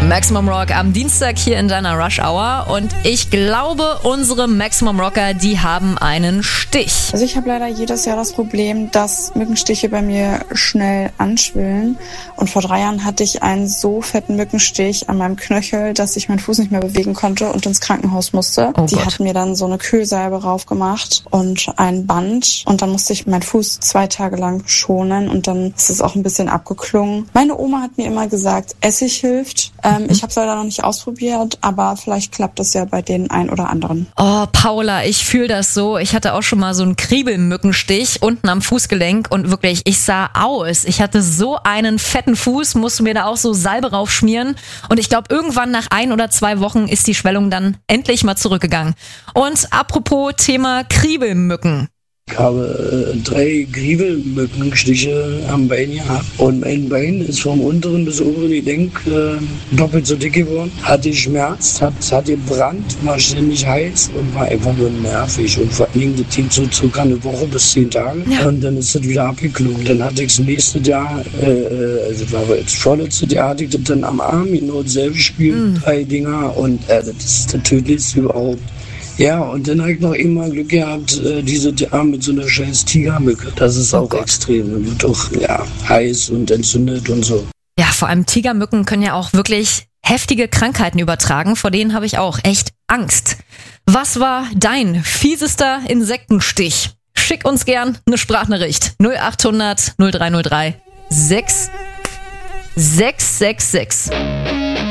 Maximum Rock am Dienstag hier in deiner Rush Hour und ich glaube, unsere Maximum Rocker, die haben einen Stich. Also ich habe leider jedes Jahr das Problem, dass Mückenstiche bei mir schnell anschwillen und vor 3 Jahren hatte ich einen so fetten Mückenstich an meinem Knöchel, dass ich meinen Fuß nicht mehr bewegen konnte und ins Krankenhaus musste. Oh Die Gott. hatten mir dann so eine Kühlsalbe raufgemacht und ein Band und dann musste ich meinen Fuß 2 Tage lang schonen und dann ist es auch ein bisschen abgeklungen. Meine Oma hat mir immer gesagt, Essig hilft. Ich habe es leider noch nicht ausprobiert, aber vielleicht klappt das ja bei den ein oder anderen. Oh, Paula, ich fühle das so. Ich hatte auch schon mal so einen Kriebelmückenstich unten am Fußgelenk und wirklich, ich sah aus. Ich hatte so einen fetten Fuß, musste mir da auch so Salbe raufschmieren und ich glaube, irgendwann nach 1 oder 2 Wochen ist die Schwellung dann endlich mal zurückgegangen. Und apropos Thema Kriebelmücken. Ich habe 3 Kriebelmückenstiche am Bein gehabt und mein Bein ist vom unteren bis oberen Gelenk doppelt so dick geworden. Hatte Schmerz, hat gebrannt, war ständig heiß und war einfach nur nervig. Und vor allem, das ging so circa eine Woche bis 10 Tage. Ja. Und dann ist das wieder abgeklungen. Dann hatte ich das nächste Jahr, also war das vorletzte Jahr, hatte ich das dann am Arm, genau dasselbe Spiel, 3 Dinger und das ist das Tödlichste überhaupt. Ja, und dann habe ich noch immer Glück gehabt, diese Arme mit so einer scheiß Tigermücke. Das ist auch extrem. Und wird doch heiß und entzündet und so. Ja, vor allem Tigermücken können ja auch wirklich heftige Krankheiten übertragen. Vor denen habe ich auch echt Angst. Was war dein fiesester Insektenstich? Schick uns gern eine Sprachnachricht. 0800 0303 6666.